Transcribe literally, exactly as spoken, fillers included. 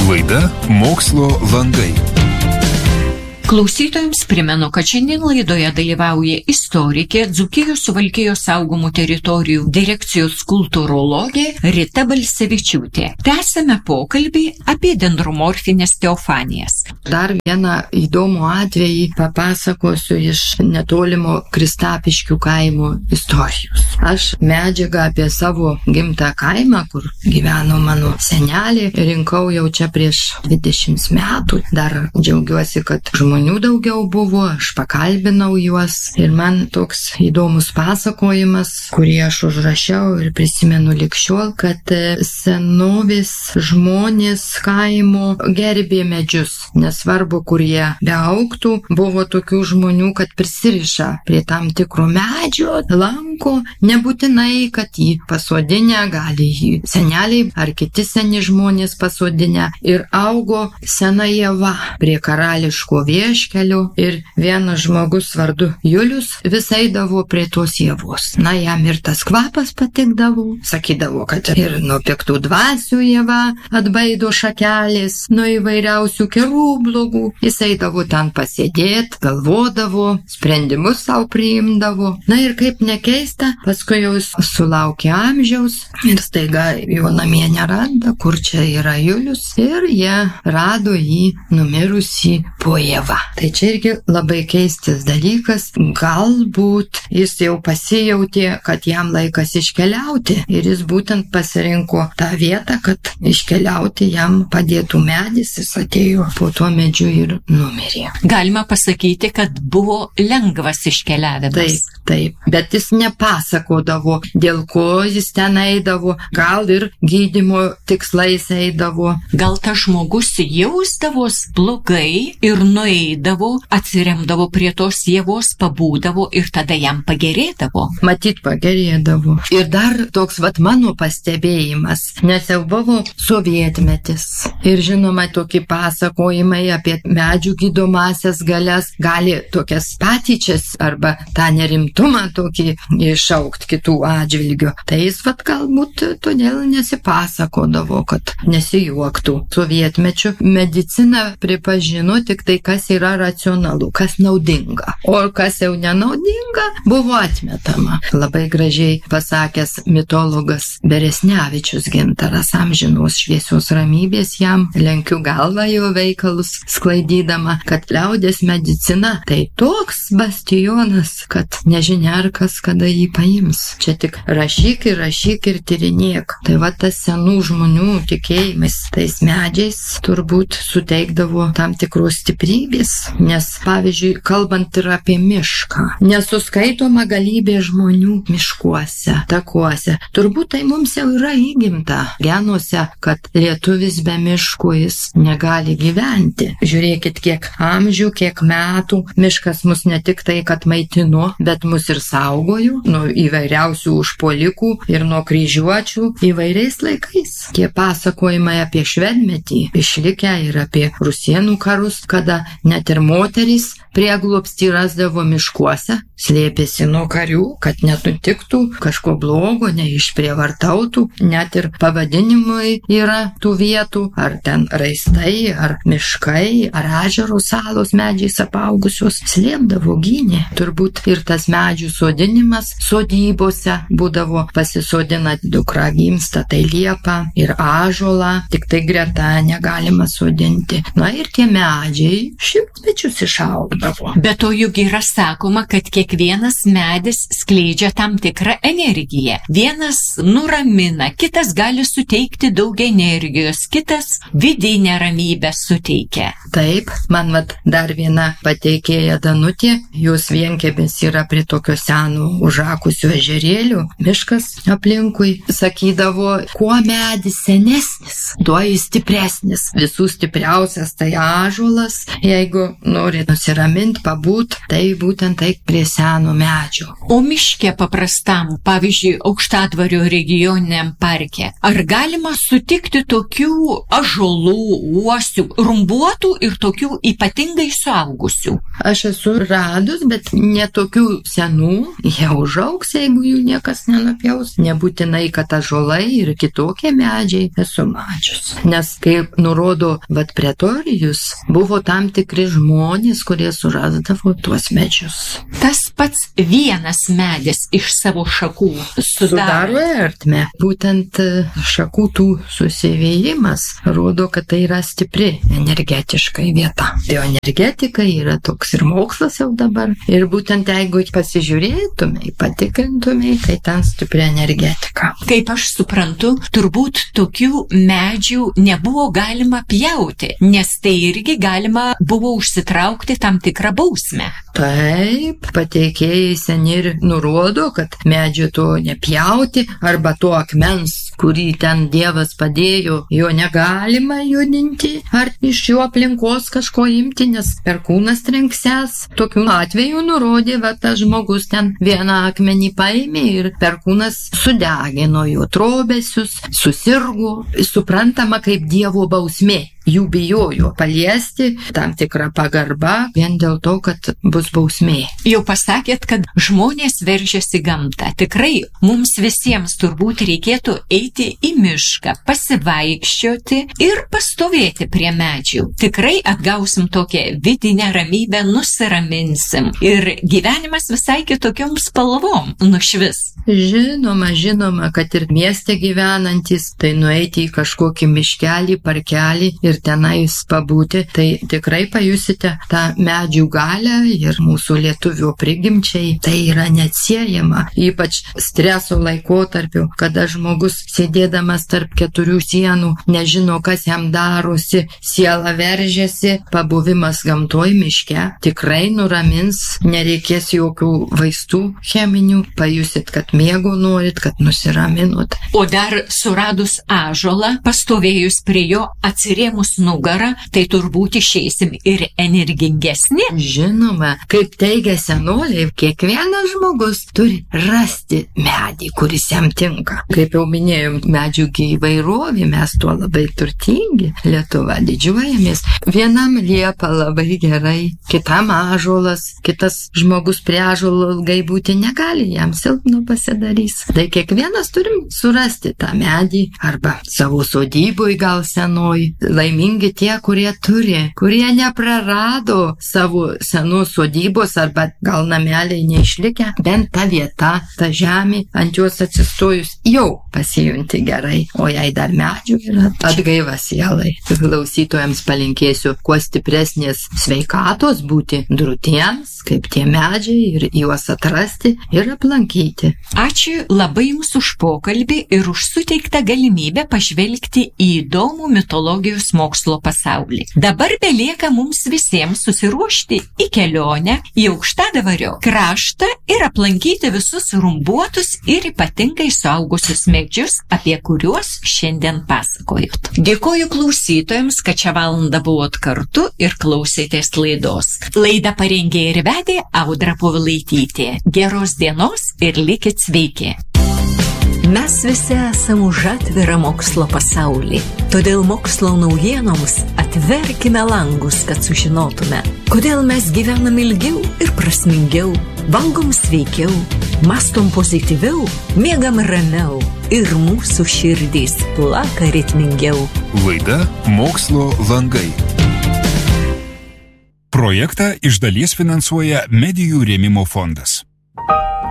Laida Mokslo landai. Klausytojams primenu, kad šiandien laidoje dalyvauja istorikė, Dzūkijos Suvalkijos saugomų teritorijų direkcijos kultūrologė Rita Balsevičiūtė. Tęsime pokalbį apie dendromorfinės teofanijas. Dar vieną įdomų atvejį papasakosiu iš netolimo Kristapiškių kaimo istorijos. Aš medžiagą apie savo gimtą kaimą, kur gyveno mano senelė, rinkau jau čia prieš dvidešimt metų. Dar džiaugiuosi, kad žmonės Žmonių daugiau buvo, aš pakalbinau juos ir man toks įdomus pasakojimas, kurį aš užrašiau ir prisimenu lig šiol, kad senovės žmonės kaimo gerbė medžius, nesvarbu, kur jie beaugtų, buvo tokių žmonių, kad prisiriša prie tam tikro medžio, lanko, nebūtinai, kad jį pasodinę, gali jį seneliai ar kiti seni žmonės pasodinę, ir augo sena ieva prie karališko vėjo vieškelio ir vienas žmogus vardu Julius vis eidavo prie tos ievos. Na, jam ir tas kvapas patikdavo, sakydavo, kad ir nuo piktų dvasių ieva atbaido šakelės, nuo įvairiausių kerų blogų. Jis eidavo ten pasėdėti, galvodavo, sprendimus savo priimdavo. Na ir kaip nekeista, paskui jau sulaukė amžiaus ir staiga jo namie neranda, kur čia yra Julius, ir jie rado jį numirusį po ievą. Tai čia irgi labai keistas dalykas, galbūt jis jau pasijautė, kad jam laikas iškeliauti ir jis būtent pasirinko tą vietą, kad iškeliauti jam padėtų medis, jis atėjo po tuo medžiu ir numirė. Galima pasakyti, kad buvo lengvas iškeliavimas. Taip, taip, bet jis nepasakodavo, dėl ko jis ten eidavo, gal ir gydymo tikslais eidavo. Gal tas žmogus jausdavos blogai ir nueidavo, atsiremdavo prie tos ievos, pabūdavo ir tada jam pagerėdavo. Matyt, pagerėdavo. Ir dar toks vat mano pastebėjimas, nes jau buvo sovietmetis. Ir žinoma, tokie pasakojimai apie medžių gydomasias galias gali tokias patyčias arba tą nerimtumą tokį iššaukti kitų atžvilgių. Tai jis vat galbūt todėl nesipasakodavo, kad nesijuoktų. Sovietmečiu medicina pripažino tik tai, kas yra racionalu, kas naudinga. O kas jau nenaudinga, buvo atmetama. Labai gražiai pasakęs mitologas Beresnevičius Gintaras, amžinos šviesios ramybės jam, lenkiu galvą jo veikalus sklaidydama, kad liaudės medicina tai toks bastionas, kad nežinia ar kas kada jį paims. Čia tik rašyk ir rašyk ir tyrinėk. Tai va tas senų žmonių tikėjimas tais medžiais turbūt suteikdavo tam tikros stiprybės. Nes, pavyzdžiui, kalbant ir apie mišką, nesuskaitoma galybė žmonių miškuose, takuose. Turbūt tai mums jau yra įgimta genuose, kad lietuvis be miškų jis negali gyventi. Žiūrėkit, kiek amžių, kiek metų miškas mus ne tik tai, kad maitino, bet mus ir saugojo nuo įvairiausių užpuolikų ir nuo kryžiuočių įvairiais laikais. Tie pasakojimai apie švedmetį išlikę ir apie rusėnų karus, kada net ir moterys prieglobstį rasdavo miškuose, slėpėsi nuo karių, kad nenutiktų kažko blogo, neišprievartautų. Net ir pavadinimai yra tų vietų, ar ten raistai, ar miškai, ar ežero salos medžiais apaugusios, slėpdavo, gynė. Turbūt ir tas medžių sodinimas sodybose būdavo, pasisodina dukra gimsta, tai liepą ir ąžuolą, tik tai greta negalima sodinti. Na ir tie medžiai šimtmečius išaugdavo. Bet to juk yra sakoma, kad kiekvienas medis skleidžia tam tikrą energiją. Vienas nuramina, kitas gali suteikti daug energijos, kitas vidinę ramybę suteikia. Taip, man vat dar viena pateikėja Danutė, jos vienkėmis yra prie tokio seno užakusio ežerėlių, miškas aplinkui, sakydavo, kuo medis senesnis, tuo jis stipresnis. Visų stipriausias tai ąžuolas, jeigu nori nusiraminti, pabūt, tai būtent tai prie seno medžio. O miške paprastam, pavyzdžiui, Aukštadvario regioniniam parke, ar galima sutikti tokių ąžuolų, uosių, rumbuotų ir tokių ypatingai suaugusių? Aš esu radus, bet ne tokių senų, jie užaugs, jeigu jų niekas nenupjaus. Nebūtinai, kad ąžuolai ir kitokie medžiai esu mačius. Nes, kaip nurodo vat Pretorijus, buvo tam tikri žmonės, kurie surasdavo tuos medžius. Tas pats vienas medis iš savo šakų sudaro, sudaro ertmę. Būtent šakų tų susivėjimas rodo, kad tai yra stipri energetiškai vieta. Bioenergetika yra toks ir mokslas jau dabar. Ir būtent jeigu pasižiūrėtumai, patikrintumai, tai ten stipri energetika. Kaip aš suprantu, turbūt tokių medžių nebuvo galima pjauti, nes tai irgi galima buvo užsitraukti tam tikrą bausmę. Taip, pateikėjai seni ir nurodo, kad medžio to nepjauti arba to akmens, kurį ten Dievas padėjo, jo negalima judinti ar iš jo aplinkos kažko imti, nes perkūnas trenksės. Tokiu atveju nurodė, va tas žmogus ten vieną akmenį paėmė ir perkūnas sudegino jo trobesius, susirgo, suprantama kaip Dievo bausmė. Jų bijojo paliesti, tam tikra pagarba, vien dėl to, kad bus bausmė. Jau pasakėt, kad žmonės veržiasi gamtą. Tikrai mums visiems turbūt reikėtų eiti į mišką, pasivaikščioti ir pastovėti prie medžių. Tikrai atgausim tokią vidinę ramybę, nusiraminsim ir gyvenimas visai kitokiom spalvom nušvis. Žinoma, žinoma, kad ir mieste gyvenantis, tai nueiti į kažkokį miškelį, parkelį ir tenais pabūti, tai tikrai pajusite tą medžių galią ir mūsų lietuvių prigimčiai. Tai yra neatsiejama, ypač streso laikotarpiu, kada žmogus sėdėdamas tarp keturių sienų nežino, kas jam darosi, siela veržiasi, pabuvimas gamtoj miške tikrai nuramins, nereikės jokių vaistų cheminių, pajusit, kad miego norit, kad nusiraminot. O dar suradus ąžuolą, pastovėjus prie jo, atsirėmus nugarą, tai turbūt išeisim ir energingesni. Žinoma, kaip teigia senoliai, kiekvienas žmogus turi rasti medį, kuris jam tinka. Kaip jau minėjom, medžių įvairovė, mes tuo labai turtingi. Lietuva didžiuojamės. Vienam liepa labai gerai, kitam ąžuolas, kitas žmogus prie ąžuolo ilgai būti negali, jam silpnu pasidarys. Tai kiekvienas turim surasti tą medį arba savo sodyboj gal senoj. Laimingi tie, kurie turi, kurie neprarado savo senos sodybos arba gal nameliai neišlikę, bent ta vieta, ta žemė, ant jos atsistojus jau pasijunti gerai. O jei dar medžių yra, atgaiva sielai. Klausytojams palinkėsiu kuo stipresnės sveikatos, būti drūtiems, kaip tie medžiai, ir juos atrasti ir aplankyti. Ačiū labai Jums už pokalbį ir už suteiktą galimybę pažvelgti į įdomų mitologijos mokslo pasaulį. Dabar belieka mums visiems susiruošti į kelionę į Aukštadvario kraštą ir aplankyti visus rumbuotus ir ypatingai suaugusius medžius, apie kuriuos šiandien pasakojot. Dėkoju klausytojams, kad šią valandą buvot kartu ir klausėtės laidos. Laidą parengė ir vedė Audra Povilaitytė. Geros dienos ir likit sveiki. Mes visi esame už atvirą mokslo pasaulį, todėl mokslo naujienoms atverkime langus, kad sužinotume, kodėl mes gyvenam ilgiau ir prasmingiau, valgom sveikiau, mastom pozityviau, miegam ramiau ir mūsų širdys plaka ritmingiau. Laida Mokslo langai. Projektą iš dalies finansuoja Medijų rėmimo fondas.